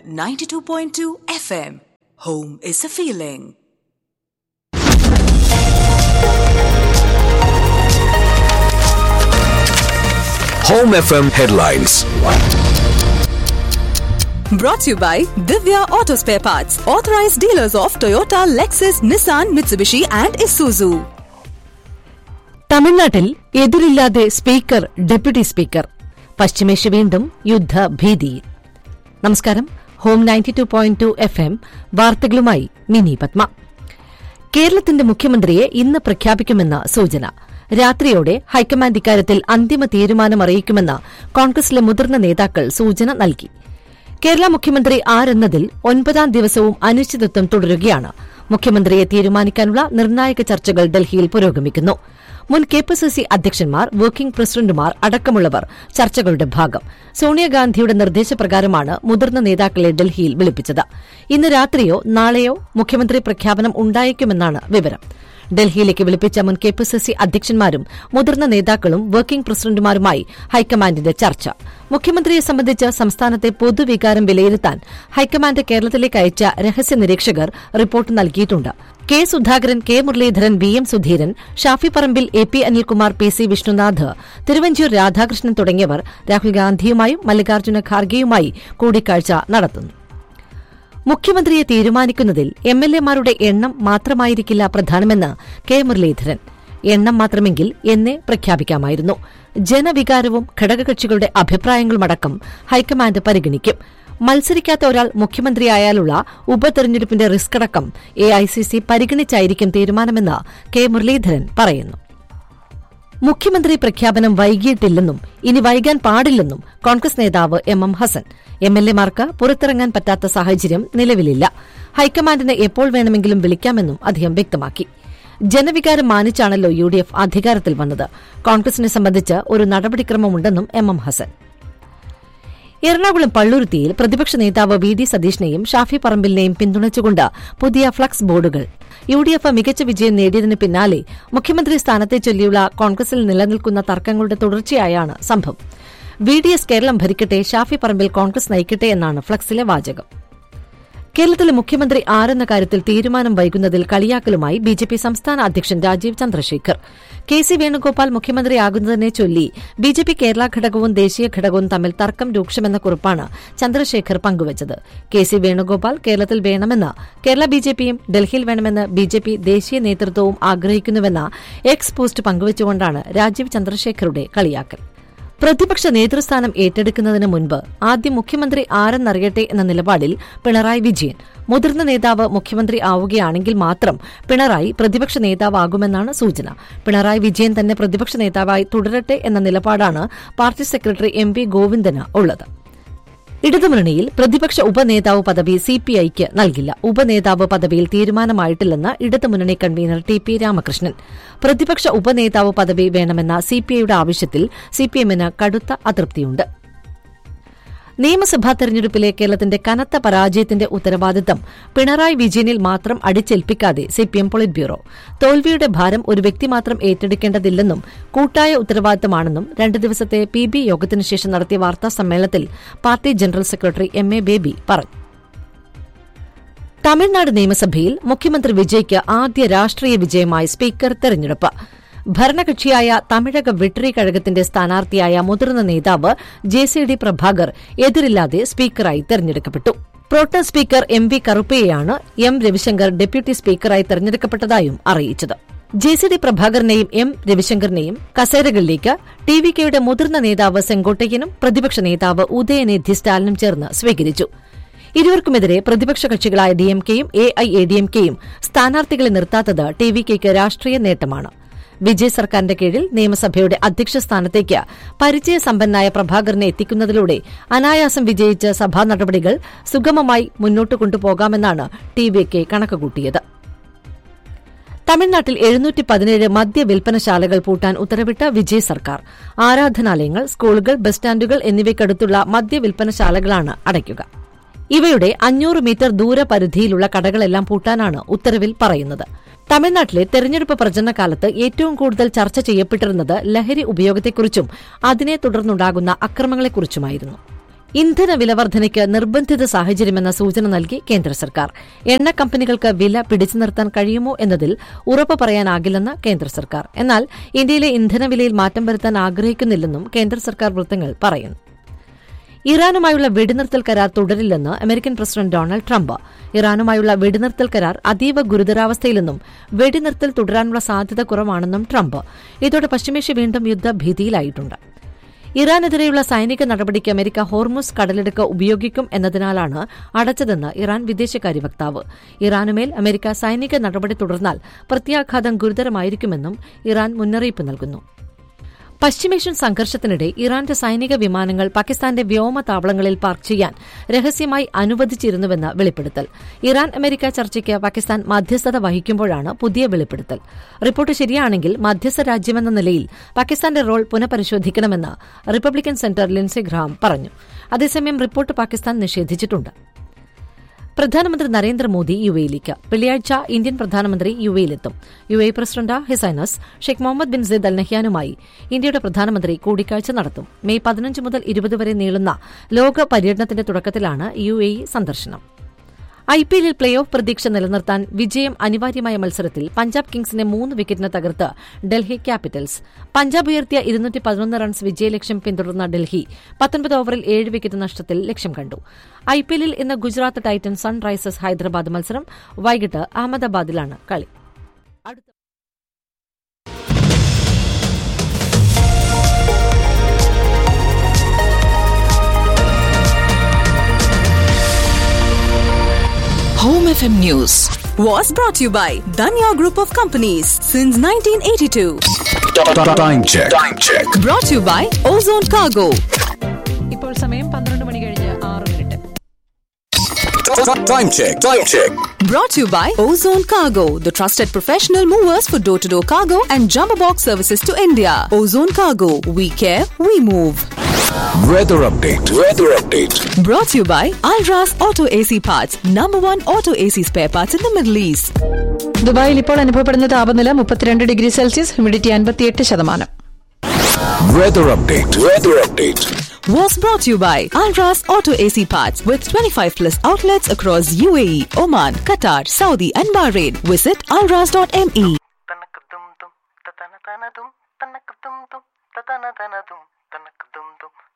92.2 FM. Home is a feeling. Home FM headlines. Brought to you by Divya Auto Spare Parts, authorized dealers of Toyota, Lexus, Nissan, Mitsubishi and Isuzu. തമിഴ്നാട്ടിൽ എതിരില്ലാതെ speaker, deputy speaker. പശ്ചിമേഷ്യ വീണ്ടും യുദ്ധഭീതിയിൽ. നമസ്കാരം. Home 92.2 FM വാർത്തകളുമായി mini Padma. കേരളത്തിന്റെ മുഖ്യമന്ത്രിയെ ഇന്ന് പ്രഖ്യാപിക്കുമെന്ന സൂചന. രാത്രിയോടെ high command ഇക്കാര്യത്തിൽ അന്തിമ തീരുമാനമറിയിക്കുമെന്ന് കോൺഗ്രസിലെ മുതിർന്ന നേതാക്കൾ സൂചന നൽകി. കേരള മുഖ്യമന്ത്രി ആരെന്നതിൽ 9ാം ദിവസവും അനിശ്ചിതത്വം തുടരുകയാണ്. മുഖ്യമന്ത്രിയെ തീരുമാനിക്കാനുള്ള നിർണായക ചർച്ചകൾ ഡൽഹിയിൽ പുരോഗമിക്കുന്നു. മുൻ കെപിസിസി അധ്യക്ഷന്മാർ, വർക്കിംഗ് പ്രസിഡന്റുമാർ അടക്കമുള്ളവർ ചർച്ചകളുടെ ഭാഗം. സോണിയാഗാന്ധിയുടെ നിർദ്ദേശപ്രകാരമാണ് മുതിർന്ന നേതാക്കളെ ഡൽഹിയിൽ വിളിപ്പിച്ചത്. ഇന്ന് രാത്രിയോ നാളെയോ മുഖ്യമന്ത്രി പ്രഖ്യാപനം ഉണ്ടായേക്കുമെന്നാണ് വിവരം. ഡൽഹിയിലേക്ക് വിളിപ്പിച്ച മുൻ കെപിസിസി അധ്യക്ഷന്മാരും മുതിർന്ന നേതാക്കളും വർക്കിംഗ് പ്രസിഡന്റുമാരുമായി ഹൈക്കമാൻഡിന്റെ ചർച്ച. മുഖ്യമന്ത്രിയെ സംബന്ധിച്ച് സംസ്ഥാനത്തെ പൊതുവികാരം വിലയിരുത്താൻ ഹൈക്കമാൻഡ് കേരളത്തിലേക്ക് അയച്ച രഹസ്യ നിരീക്ഷകർ റിപ്പോർട്ട് നൽകിയിട്ടുണ്ട്. K Sudhakaran, K Muraleedharan, V M Sudheeran, Shafi Parambil, A P Anilkumar, P C Vishnunath, Thiruvanchoor Radhakrishnan തുടങ്ങിയവർ രാഹുൽ ഗാന്ധിയുമായും മല്ലികാർജ്ജുന ഖാർഗെയുമായി കൂടിക്കാഴ്ച നടത്തുന്നു. മുഖ്യമന്ത്രിയെ തീരുമാനിക്കുന്നതിൽ എംഎൽഎമാരുടെ എണ്ണം മാത്രമായിരിക്കില്ല പ്രധാനമെന്ന് കെ മുരളീധരൻ. എണ്ണം മാത്രമെങ്കിൽ എന്നേ പ്രഖ്യാപിക്കാമായിരുന്നു. ജനവികാരവും ഘടകകക്ഷികളുടെ അഭിപ്രായങ്ങളുമടക്കം ഹൈക്കമാൻഡ് പരിഗണിക്കും. മത്സരിക്കാത്ത ഒരാൾ മുഖ്യമന്ത്രിയായാലുള്ള ഉപതെരഞ്ഞെടുപ്പിന്റെ റിസ്ക് അടക്കം എഐസിസി പരിഗണിച്ചായിരിക്കും തീരുമാനമെന്ന് കെ മുരളീധരൻ പറയുന്നു. മുഖ്യമന്ത്രി പ്രഖ്യാപനം വൈകിയിട്ടില്ലെന്നും ഇനി വൈകാൻ പാടില്ലെന്നും കോൺഗ്രസ് നേതാവ് എം ഹസൻ. എംഎൽഎമാർക്ക് പുറത്തിറങ്ങാൻ പറ്റാത്ത സാഹചര്യം നിലവിലില്ല. ഹൈക്കമാൻഡിന് എപ്പോൾ വേണമെങ്കിലും വിളിക്കാമെന്നും അദ്ദേഹം വ്യക്തമാക്കി. ജനവികാരം മാനിച്ചാണല്ലോ യുഡിഎഫ് അധികാരത്തിൽ വന്നത്. കോൺഗ്രസിനെ സംബന്ധിച്ച് ഒരു നടപടിക്രമമുണ്ടെന്നും എം ഹസൻ. എറണാകുളം പള്ളുരുത്തിയിൽ പ്രതിപക്ഷ നേതാവ് വി ഡി സതീഷിനെയും ഷാഫി പറമ്പിലിനെയും പിന്തുണച്ചുകൊണ്ട് പുതിയ ഫ്ലക്സ് ബോർഡുകൾ. യുഡിഎഫ് മികച്ച വിജയം നേടിയതിന് പിന്നാലെ മുഖ്യമന്ത്രി സ്ഥാനത്തെ ചൊല്ലിയുള്ള കോൺഗ്രസിൽ നിലനിൽക്കുന്ന തർക്കങ്ങളുടെ തുടർച്ചയായാണ് സംഭവം. വിഡിഎസ് കേരളം ഭരിക്കട്ടെ, ഷാഫി പറമ്പിൽ കോൺഗ്രസ് നയിക്കട്ടെ എന്നാണ് ഫ്ലക്സിലെ വാചകം. കേരളത്തിലെ മുഖ്യമന്ത്രി ആരെന്ന കാര്യത്തിൽ തീരുമാനം വൈകുന്നതിൽ കളിയാക്കലുമായി ബിജെപി സംസ്ഥാന അധ്യക്ഷൻ രാജീവ് ചന്ദ്രശേഖർ. കെ സി വേണുഗോപാൽ മുഖ്യമന്ത്രിയാകുന്നതിനെ ചൊല്ലി ബിജെപി കേരള ഘടകവും ദേശീയ ഘടകവും തമ്മിൽ തർക്കം രൂക്ഷമെന്ന കുറിപ്പാണ് ചന്ദ്രശേഖർ പങ്കുവച്ചത്. കെ സി വേണുഗോപാൽ കേരളത്തിൽ വേണമെന്ന് കേരള ബിജെപിയും ഡൽഹിയിൽ വേണമെന്ന് ബിജെപി ദേശീയ നേതൃത്വവും ആഗ്രഹിക്കുന്നുവെന്ന എക്സ് പോസ്റ്റ് പങ്കുവച്ചുകൊണ്ടാണ് രാജീവ് ചന്ദ്രശേഖറുടെ കളിയാക്കൽ. പ്രതിപക്ഷ നേതൃസ്ഥാനം ഏറ്റെടുക്കുന്നതിന് മുൻപ് ആദ്യം മുഖ്യമന്ത്രി ആരെന്നറിയട്ടെ എന്ന നിലപാടിൽ പിണറായി വിജയൻ. മുതിർന്ന നേതാവ് മുഖ്യമന്ത്രി ആവുകയാണെങ്കിൽ മാത്രം പിണറായി പ്രതിപക്ഷ നേതാവാകുമെന്നാണ് സൂചന. പിണറായി വിജയൻ തന്നെ പ്രതിപക്ഷ നേതാവായി തുടരട്ടെ എന്ന നിലപാടാണ് party secretary M V Govindan ഉള്ളത്. ഇടതുമുന്നണിയിൽ പ്രതിപക്ഷ ഉപനേതാവ് പദവി സിപിഐക്ക് നൽകില്ല. ഉപനേതാവ് പദവിയിൽ തീരുമാനമായിട്ടില്ലെന്ന് ഇടതുമുന്നണി കൺവീനർ ടി പി രാമകൃഷ്ണൻ. പ്രതിപക്ഷ ഉപനേതാവ് പദവി വേണമെന്ന സിപിഐയുടെ ആവശ്യത്തിൽ സിപിഎമ്മിന് കടുത്ത അതൃപ്തിയുണ്ട്. നിയമസഭാ തെരഞ്ഞെടുപ്പിലെ കേരളത്തിന്റെ കനത്ത പരാജയത്തിന്റെ ഉത്തരവാദിത്തം പിണറായി വിജയനിൽ മാത്രം അടിച്ചേൽപ്പിക്കാതെ സിപിഎം പൊളിറ്റ് ബ്യൂറോ. തോൽവിയുടെ ഭാരം ഒരു വ്യക്തി മാത്രം ഏറ്റെടുക്കേണ്ടതില്ലെന്നും കൂട്ടായ ഉത്തരവാദിത്തമാണെന്നും 2 ദിവസത്തെ PB യോഗത്തിനുശേഷം നടത്തിയ വാർത്താ സമ്മേളനത്തിൽ party general secretary M A baby പറഞ്ഞു. തമിഴ്നാട് നിയമസഭയിൽ മുഖ്യമന്ത്രി വിജയ്ക്ക് ആദ്യ രാഷ്ട്രീയ വിജയമായി സ്പീക്കർ തെരഞ്ഞെടുപ്പ്. ഭരണകക്ഷിയായ തമിഴക വെട്രി കഴകത്തിന്റെ സ്ഥാനാർത്ഥിയായ മുതിർന്ന നേതാവ് JCD പ്രഭാകർ എതിരില്ലാതെ സ്പീക്കറായി തെരഞ്ഞെടുക്കപ്പെട്ടു. Pro tem speaker MV കറുപ്പയെയാണ് M Ravishankar deputy സ്പീക്കറായി തെരഞ്ഞെടുക്കപ്പെട്ടതായും അറിയിച്ചത്. JCD പ്രഭാകറിനെയും M രവിശങ്കറിനെയും കസേരകളിലേക്ക് TVKയുടെ മുതിർന്ന നേതാവ് സെങ്കോട്ടയ്യനും പ്രതിപക്ഷ നേതാവ് ഉദയനിധി സ്റ്റാലിനും ചേർന്ന് സ്വീകരിച്ചു. ഇരുവർക്കുമെതിരെ പ്രതിപക്ഷ കക്ഷികളായ DMKയും AIADMKയും സ്ഥാനാർത്ഥികളെ നിർത്താത്തത് TVKയ്ക്ക് രാഷ്ട്രീയ നേട്ടമാണ്. വിജയ് സർക്കാരിന്റെ കീഴിൽ നിയമസഭയുടെ അധ്യക്ഷ സ്ഥാനത്തേക്ക് പരിചയസമ്പന്നായ പ്രഭാകറിനെ എത്തിക്കുന്നതിലൂടെ അനായാസം വിജയിച്ച സഭാ നടപടികൾ സുഗമമായി മുന്നോട്ട് കൊണ്ടുപോകാമെന്നാണ് TVK കണക്കുകൂട്ടിയത്. തമിഴ്നാട്ടിൽ 717 മദ്യവിൽപ്പനശാലകൾ പൂട്ടാൻ ഉത്തരവിട്ട വിജയ് സർക്കാർ. ആരാധനാലയങ്ങൾ, സ്കൂളുകൾ, ബസ് സ്റ്റാൻഡുകൾ എന്നിവയ്ക്കടുത്തുള്ള മദ്യവിൽപ്പനശാലകളാണ് അടയ്ക്കുക. ഇവയുടെ 500 മീറ്റർ ദൂരപരിധിയിലുള്ള കടകളെല്ലാം പൂട്ടാനാണ് ഉത്തരവിൽ പറയുന്നത്. തമിഴ്നാട്ടിലെ തെരഞ്ഞെടുപ്പ് പ്രചരണകാലത്ത് ഏറ്റവും കൂടുതൽ ചർച്ച ചെയ്യപ്പെട്ടിരുന്നത് ലഹരി ഉപയോഗത്തെക്കുറിച്ചും അതിനെ തുടർന്നുണ്ടാകുന്ന അക്രമങ്ങളെക്കുറിച്ചുമായിരുന്നു. ഇന്ധന വിലവർദ്ധനയ്ക്ക് നിർബന്ധിത സാഹചര്യമെന്ന സൂചന നൽകി കേന്ദ്ര സർക്കാർ. എണ്ണ കമ്പനികൾക്ക് വില പിടിച്ചു നിർത്താൻ കഴിയുമോ എന്നതിൽ ഉറപ്പ് പറയാനാകില്ലെന്ന് കേന്ദ്ര സർക്കാർ. എന്നാൽ ഇന്ത്യയിലെ ഇന്ധനവിലയിൽ മാറ്റം വരുത്താൻ ആഗ്രഹിക്കുന്നില്ലെന്നും കേന്ദ്ര സർക്കാർ വൃത്തങ്ങൾ പറയുന്നു. ഇറാനുമായുള്ള വെടിനിർത്തൽ കരാർ തുടരില്ലെന്ന് അമേരിക്കൻ പ്രസിഡന്റ് ഡൊണാൾഡ് ട്രംപ്. ഇറാനുമായുള്ള വെടിനിർത്തൽ കരാർ അതീവ ഗുരുതരാവസ്ഥയിലെന്നും വെടിനിർത്തൽ തുടരാനുള്ള സാധ്യത കുറവാണെന്നും ട്രംപ്. ഇതോടെ പശ്ചിമേഷ്യ വീണ്ടും യുദ്ധഭീതിയിലായിട്ടുണ്ട്. ഇറാനെതിരെയുള്ള സൈനിക നടപടിക്ക് അമേരിക്ക ഹോർമുസ് കടലിടുക്ക് ഉപയോഗിക്കും എന്നതിനാലാണ് അടച്ചതെന്ന് ഇറാൻ വിദേശകാര്യ വക്താവ്. ഇറാനുമേൽ അമേരിക്ക സൈനിക നടപടി തുടർന്നാൽ പ്രത്യാഘാതം ഗുരുതരമായിരിക്കുമെന്നും ഇറാൻ മുന്നറിയിപ്പ് നൽകുന്നു. പശ്ചിമേഷ്യൻ സംഘർഷത്തിനിടെ ഇറാന്റെ സൈനിക വിമാനങ്ങൾ പാകിസ്ഥാന്റെ വ്യോമതാവളങ്ങളിൽ പാർക്ക് ചെയ്യാൻ രഹസ്യമായി അനുവദിച്ചിരുന്നുവെന്ന് വെളിപ്പെടുത്തൽ. ഇറാൻ അമേരിക്ക ചർച്ചയ്ക്ക് പാകിസ്ഥാൻ മധ്യസ്ഥത വഹിക്കുമ്പോഴാണ് പുതിയ വെളിപ്പെടുത്തൽ. റിപ്പോർട്ട് ശരിയാണെങ്കിൽ മധ്യസ്ഥ രാജ്യമെന്ന നിലയിൽ പാകിസ്ഥാന്റെ role പുനഃപരിശോധിക്കണമെന്ന് Republican centre Lincy Graham പറഞ്ഞു. അതേസമയം റിപ്പോർട്ട് പാകിസ്ഥാൻ നിഷേധിച്ചിട്ടുണ്ട്. പ്രധാനമന്ത്രി നരേന്ദ്രമോദി യുഎയിലേക്ക് വെള്ളിയാഴ്ച ഇന്ത്യൻ പ്രധാനമന്ത്രി യുഎയിലെത്തും. UAE president his highness Sheikh Muhammad bin Sayyid അൽ നഹ്യാനുമായി ഇന്ത്യയുടെ പ്രധാനമന്ത്രി കൂടിക്കാഴ്ച നടത്തും. മെയ് 15 മുതൽ 20 വരെ നീളുന്ന ലോക പര്യടനത്തിന്റെ തുടക്കത്തിലാണ് യുഎഇ സന്ദർശനം. ഐപിഎല്ലിൽ പ്ലേ ഓഫ് പ്രതീക്ഷ നിലനിർത്താൻ വിജയം അനിവാര്യമായ മത്സരത്തിൽ പഞ്ചാബ് കിങ്സിനെ 3 വിക്കറ്റിന് തകർത്ത് ഡൽഹി ക്യാപിറ്റൽസ്. പഞ്ചാബ് ഉയർത്തിയ 211 റൺസ് വിജയലക്ഷ്യം പിന്തുടർന്ന ഡൽഹി 19 ഓവറിൽ 7 വിക്കറ്റ് നഷ്ടത്തിൽ ലക്ഷ്യം കണ്ടു. ഐപിഎല്ലിൽ ഇന്ന് ഗുജറാത്ത് ടൈറ്റൻസ് സൺറൈസേഴ്സ് ഹൈദരാബാദ് മത്സരം വൈകിട്ട് അഹമ്മദാബാദിലാണ് കളി. Home FM News was brought to you by Danya Group of Companies since 1982. Time check. Brought to you by Ozone Cargo. ഇപ്പോൾ സമയം 12 മണി കഴിഞ്ഞ് 6 minute. Time check. Brought to you by Ozone Cargo, the trusted professional movers for door-to-door cargo and jumbo box services to India. Ozone Cargo, we care, we move. Weather update. Brought to you by Alras Auto AC Parts, #1 auto AC spare parts in the Middle East. ദുബായിൽ ഇപ്പോൾ അനുഭവപ്പെടുന്ന താപനില 32 degree Celsius, humidity 58%. Weather update. Was brought to you by Alras Auto AC Parts with 25+ outlets across UAE, Oman, Qatar, Saudi and Bahrain. Visit alras.me.